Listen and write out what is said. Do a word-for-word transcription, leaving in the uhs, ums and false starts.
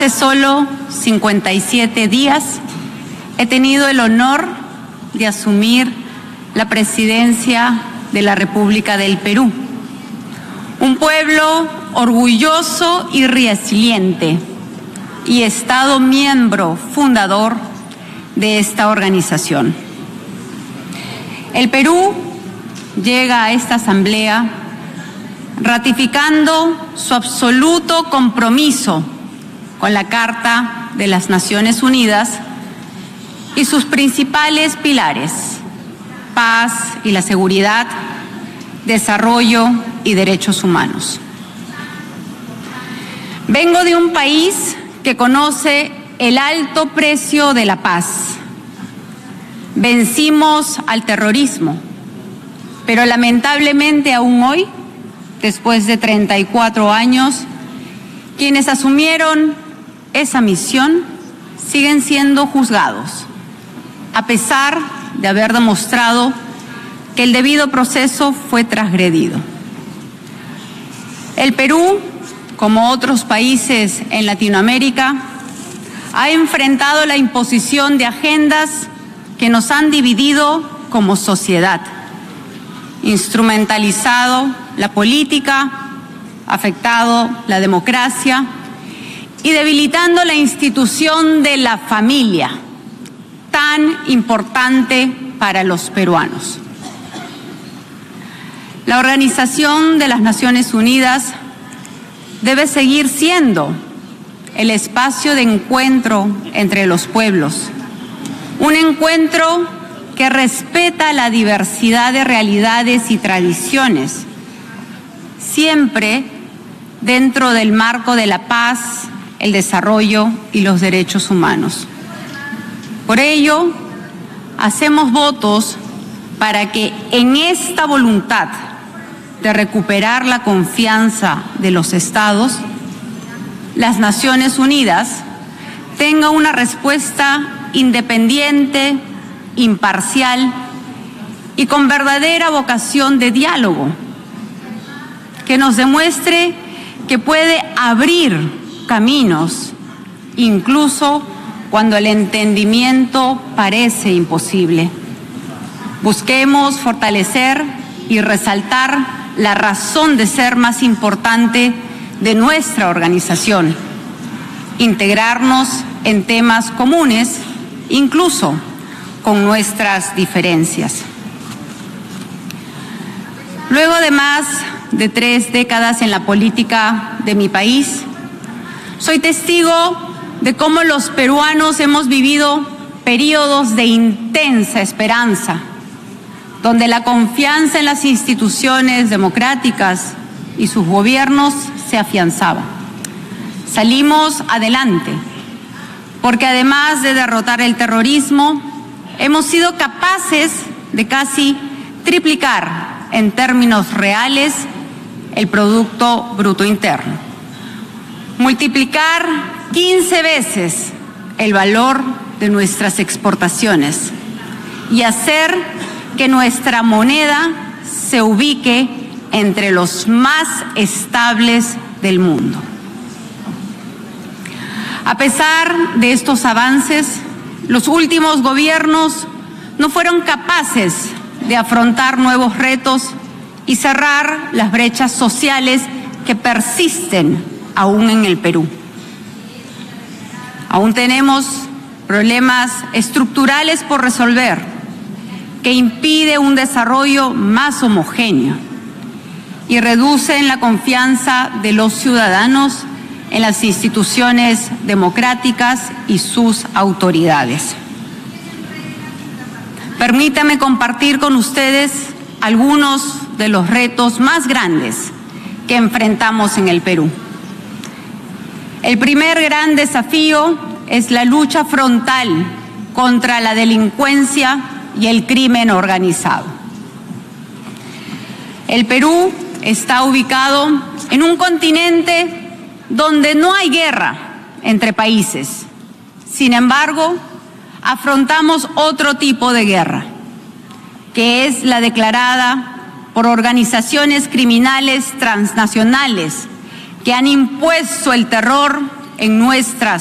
Hace solo cincuenta y siete días he tenido el honor de asumir la presidencia de la República del Perú, un pueblo orgulloso y resiliente y Estado miembro fundador de esta organización. El Perú llega a esta asamblea ratificando su absoluto compromiso con la Carta de las Naciones Unidas y sus principales pilares: paz y la seguridad, desarrollo y derechos humanos. Vengo de un país que conoce el alto precio de la paz. Vencimos al terrorismo, pero lamentablemente aún hoy, después de treinta y cuatro años, quienes asumieron esa misión siguen siendo juzgados, a pesar de haber demostrado que el debido proceso fue transgredido. El Perú, como otros países en Latinoamérica, ha enfrentado la imposición de agendas que nos han dividido como sociedad, instrumentalizado la política, afectado la democracia y debilitando la institución de la familia, tan importante para los peruanos. La Organización de las Naciones Unidas debe seguir siendo el espacio de encuentro entre los pueblos, un encuentro que respeta la diversidad de realidades y tradiciones, siempre dentro del marco de la paz, el desarrollo y los derechos humanos. Por ello, hacemos votos para que en esta voluntad de recuperar la confianza de los Estados, las Naciones Unidas tenga una respuesta independiente, imparcial y con verdadera vocación de diálogo, que nos demuestre que puede abrir caminos, incluso cuando el entendimiento parece imposible. Busquemos fortalecer y resaltar la razón de ser más importante de nuestra organización, integrarnos en temas comunes, incluso con nuestras diferencias. Luego de más de tres décadas en la política de mi país, soy testigo de cómo los peruanos hemos vivido periodos de intensa esperanza, donde la confianza en las instituciones democráticas y sus gobiernos se afianzaba. Salimos adelante, porque además de derrotar el terrorismo, hemos sido capaces de casi triplicar en términos reales el Producto Bruto Interno, multiplicar quince veces el valor de nuestras exportaciones y hacer que nuestra moneda se ubique entre los más estables del mundo. A pesar de estos avances, los últimos gobiernos no fueron capaces de afrontar nuevos retos y cerrar las brechas sociales que persisten aún en el Perú. Aún tenemos problemas estructurales por resolver que impide un desarrollo más homogéneo y reducen la confianza de los ciudadanos en las instituciones democráticas y sus autoridades. Permítame compartir con ustedes algunos de los retos más grandes que enfrentamos en el Perú. El primer gran desafío es la lucha frontal contra la delincuencia y el crimen organizado. El Perú está ubicado en un continente donde no hay guerra entre países. Sin embargo, afrontamos otro tipo de guerra, que es la declarada por organizaciones criminales transnacionales que han impuesto el terror en nuestras